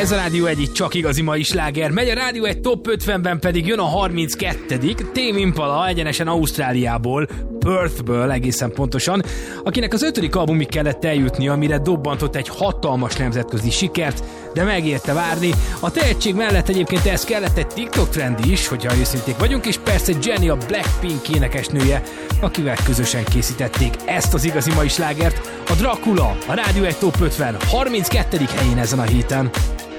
Ez a Rádió 1 csak igazi mai sláger. Megy a Rádió 1 Top 50-ben pedig jön a 32. Tame Impala egyenesen Ausztráliából, Perthből egészen pontosan, akinek az 5. albumig kellett eljutni, amire dobbantott egy hatalmas nemzetközi sikert, de megérte várni. A tehetség mellett egyébként ez kellett egy TikTok trend is, hogyha őszinték vagyunk, és persze Jennie, a Blackpink énekesnője, akivel közösen készítették ezt az igazi mai slágert. A Dracula, a Rádió 1 Top 50 32. helyén ezen a héten.